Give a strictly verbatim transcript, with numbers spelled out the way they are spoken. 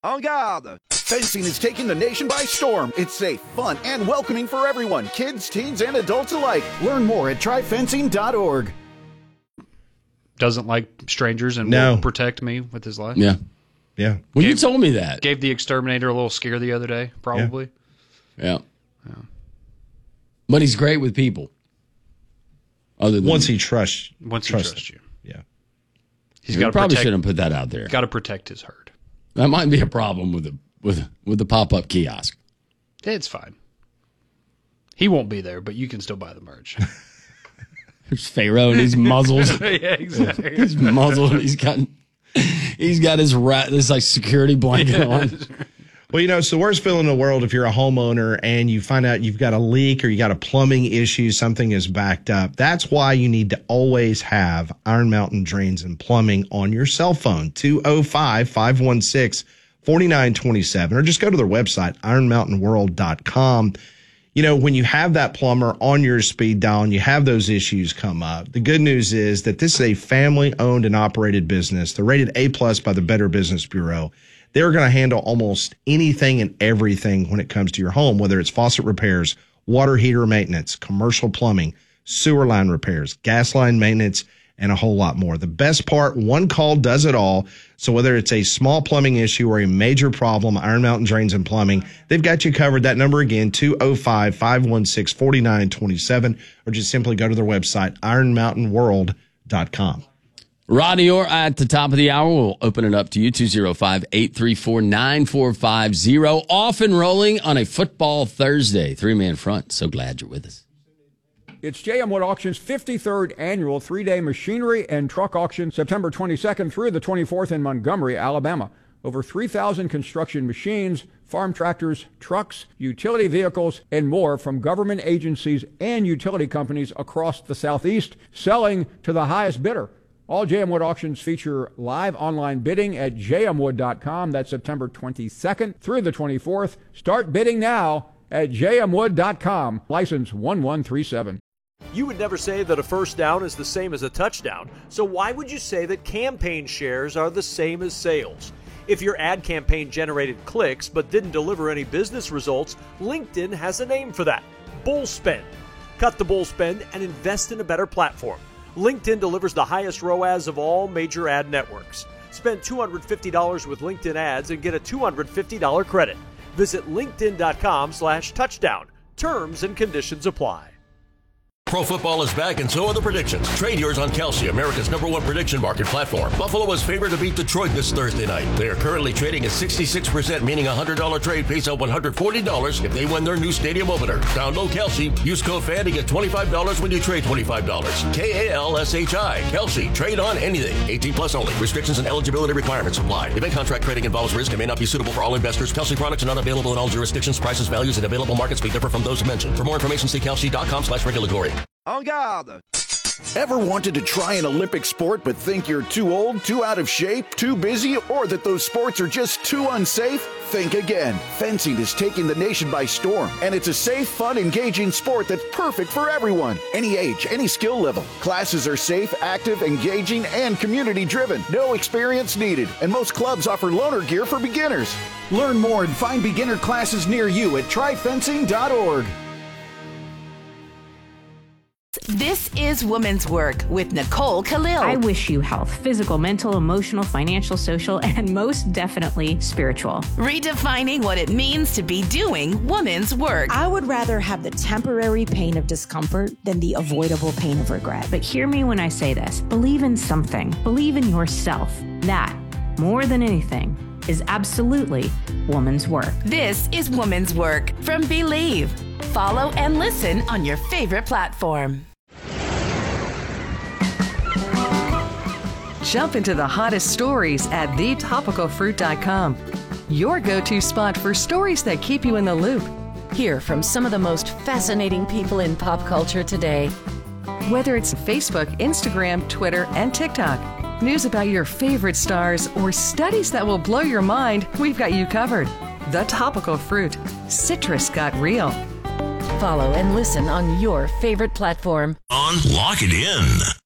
En garde! Fencing is taking the nation by storm. It's safe, fun, and welcoming for everyone, kids, teens, and adults alike. Learn more at try fencing dot org. Doesn't like strangers and no. will protect me with his life. Yeah. Yeah. Well, gave, you told me that. Gave the exterminator a little scare the other day, probably. Yeah. yeah. But he's great with people. Other than Once he trusts Once he trusts trusts you. Yeah. He's he got to probably protect, shouldn't put that out there. Got to protect his herd. That might be a problem with the with with the pop-up kiosk. It's fine. He won't be there, but you can still buy the merch. There's Pharaoh and he's muzzled. Yeah, exactly. He's muzzled. He's got he's got his rat this like security blanket Yeah. on. Well, you know, it's the worst feeling in the world if you're a homeowner and you find out you've got a leak or you got a plumbing issue, something is backed up. That's why you need to always have Iron Mountain Drains and Plumbing on your cell phone, two oh five, five one six, four nine two seven, or just go to their website, iron mountain world dot com. You know, when you have that plumber on your speed dial and you have those issues come up, the good news is that this is a family-owned and operated business. They're rated A plus by the Better Business Bureau. They're going to handle almost anything and everything when it comes to your home, whether it's faucet repairs, water heater maintenance, commercial plumbing, sewer line repairs, gas line maintenance, and a whole lot more. The best part, one call does it all. So whether it's a small plumbing issue or a major problem, Iron Mountain Drains and Plumbing, they've got you covered. That number again, two oh five, five one six, four nine two seven, or just simply go to their website, iron mountain world dot com. Rodney Orr at the top of the hour. We'll open it up to you, two oh five, eight three four, nine four five oh. Off and rolling on a football Thursday. Three-man front. So glad you're with us. It's J M Wood Auction's fifty-third annual three-day machinery and truck auction, September twenty-second through the twenty-fourth in Montgomery, Alabama. Over three thousand construction machines, farm tractors, trucks, utility vehicles, and more from government agencies and utility companies across the Southeast, selling to the highest bidder. All J M Wood auctions feature live online bidding at j m wood dot com. That's September twenty-second through the twenty-fourth. Start bidding now at j m wood dot com. License one one three seven. You would never say that a first down is the same as a touchdown, so why would you say that campaign shares are the same as sales? If your ad campaign generated clicks but didn't deliver any business results, LinkedIn has a name for that: bull spend. Cut the bull spend and invest in a better platform. LinkedIn delivers the highest R O A S of all major ad networks. Spend two hundred fifty dollars with LinkedIn ads and get a two hundred fifty dollars credit. Visit linkedin dot com slash touchdown. Terms and conditions apply. Pro football is back, and so are the predictions. Trade yours on Kalshi, America's number one prediction market platform. Buffalo is favored to beat Detroit this Thursday night. They are currently trading at sixty-six percent, meaning a one hundred dollars trade pays out one hundred forty dollars if they win their new stadium opener. Download Kalshi. Use code F A N to get twenty-five dollars when you trade twenty-five dollars. K A L S H I. Kalshi. Trade on anything. eighteen plus only. Restrictions and eligibility requirements apply. Event contract trading involves risk and may not be suitable for all investors. Kalshi products are not available in all jurisdictions. Prices, values, and available markets may differ from those mentioned. For more information, see kalshi dot com slash regulatory. En garde! Ever wanted to try an Olympic sport but think you're too old, too out of shape, too busy, or that those sports are just too unsafe? Think again. Fencing is taking the nation by storm, and it's a safe, fun, engaging sport that's perfect for everyone. Any age, any skill level. Classes are safe, active, engaging, and community-driven. No experience needed, and most clubs offer loaner gear for beginners. Learn more and find beginner classes near you at try fencing dot org. This is Women's Work with Nicole Khalil. I wish you health, physical, mental, emotional, financial, social, and most definitely spiritual. Redefining what it means to be doing women's work. I would rather have the temporary pain of discomfort than the avoidable pain of regret. But hear me when I say this. Believe in something. Believe in yourself. That, more than anything, is absolutely woman's work. This is Woman's Work from Believe. Follow and listen on your favorite platform. Jump into the hottest stories at the topical fruit dot com. Your go-to spot for stories that keep you in the loop. Hear from some of the most fascinating people in pop culture today. Whether it's Facebook, Instagram, Twitter, and TikTok, news about your favorite stars, or studies that will blow your mind, we've got you covered. The Topical Fruit. Citrus got real. Follow and listen on your favorite platform. On Lock It In.